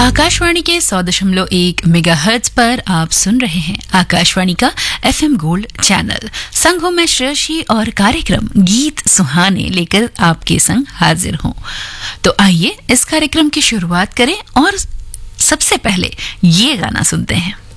आकाशवाणी के 100.1 मेगाहर्ट्ज पर आप सुन रहे हैं आकाशवाणी का FM गोल्ड चैनल। संग हूं मैं श्रेयशी और कार्यक्रम गीत सुहाने लेकर आपके संग हाजिर हूं। तो आइए इस कार्यक्रम की शुरुआत करें और सबसे पहले ये गाना सुनते हैं।